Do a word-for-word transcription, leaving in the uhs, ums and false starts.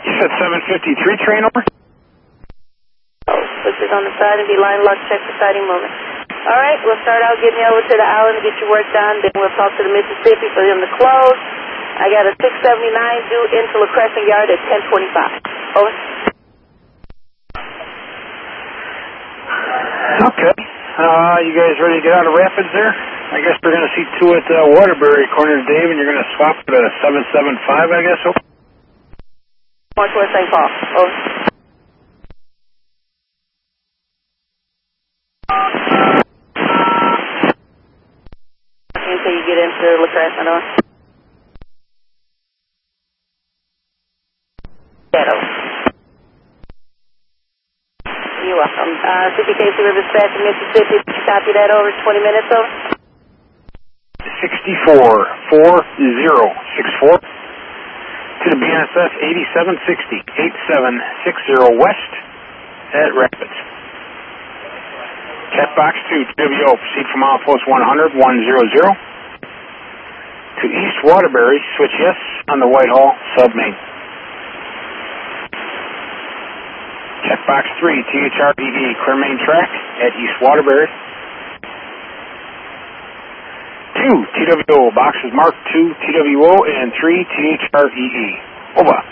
You said seven fifty-three train over? Oh, switches on the side and be line lock, check for siding movement. All right, we'll start out getting you over to the island to get your work done. Then we'll talk to the Mississippi for them to close. I got a six seventy-nine due into La Crescent Yard at ten twenty-five. Over. Okay. Uh, you guys ready to get out of Rapids there? I guess we're going to see two at uh, Waterbury, according to Dave, and you're going to swap to seven seven five, I guess. Over. More towards Saint Paul. Over. Until you get into La Crescent, over. Ghetto. You're welcome. Uh, C P K C River Dispatch in Mississippi. Copy that over. twenty minutes, over. sixty-four four zero six four. To the B N S F eighty-seven sixty, eighty-seven sixty West at Rapids. Cat box two, T W O, proceed from outpost one hundred, one hundred. To East Waterbury, switch yes on the Whitehall sub-main. Cat box three, T H R E E, clear main track at East Waterbury. two, T W O, boxes marked two, T W O, and three, T H R E E. Over.